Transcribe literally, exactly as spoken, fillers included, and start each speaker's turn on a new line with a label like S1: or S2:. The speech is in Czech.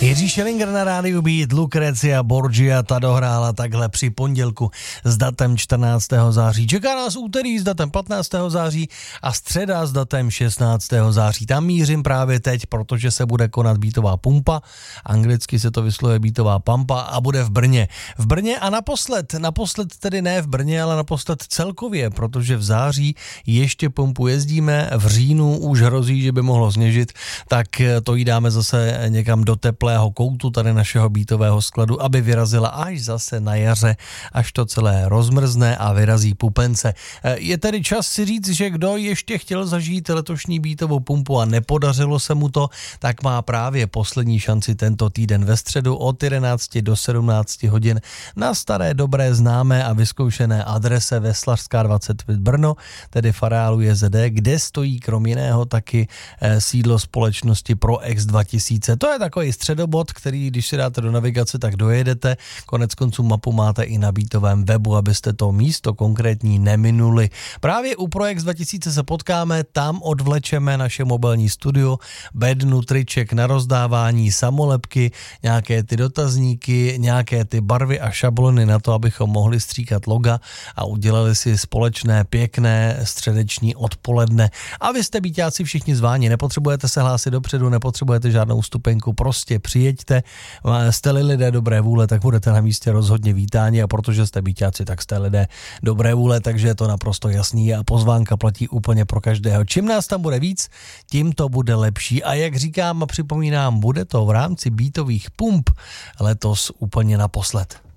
S1: Jiří Schellinger na rádiu Beat, Lucrezia Borgia, ta dohrála takhle při pondělku s datem čtrnáctého září. Čeká nás úterý s datem patnáctého září a středa s datem šestnáctého září. Tam mířím právě teď, protože se bude konat beatová pumpa, anglicky se to vyslovuje beatová pampa a bude v Brně. V Brně a naposled, naposled tedy ne v Brně, ale naposled celkově, protože v září ještě pumpu jezdíme, v říjnu už hrozí, že by mohlo sněžit, tak to jí dáme zase někam do teplého koutu tady našeho beatového skladu, aby vyrazila až zase na jaře, až to celé rozmrzne a vyrazí pupence. Je tedy čas si říct, že kdo ještě chtěl zažít letošní beatovou pumpu a nepodařilo se mu to, tak má právě poslední šanci tento týden ve středu od jedenácti do sedmnácti hodin na staré dobré známé a vyzkoušené adrese Veslařská dvacet pět Brno, tedy v areálu J Z D, kde stojí krom jiného taky sídlo společnosti Pro X dva tisíce. To je takový středobod, který, když si dáte do navigace, tak dojedete. Konec konců mapu máte i na beatovém webu, abyste to místo konkrétní neminuli. Právě u Pro X dva tisíce se potkáme, tam odvlečeme naše mobilní studio, bednu, triček na rozdávání, samolepky, nějaké ty dotazníky, nějaké ty barvy a šablony na to, abychom mohli stříkat loga a udělali si společné, pěkné středeční odpoledne. A vy jste beatáci všichni zváni, nepotřebujete se hlásit dopředu, nepotřebujete žádnou vstupenku, prostě přijeďte, jste-li lidé dobré vůle, tak budete na místě rozhodně vítáni a protože jste beatáci, tak jste lidé dobré vůle, takže je to naprosto jasný a pozvánka platí úplně pro každého. Čím nás tam bude víc, tím to bude lepší a jak říkám a připomínám, bude to v rámci beatových pump letos úplně naposled.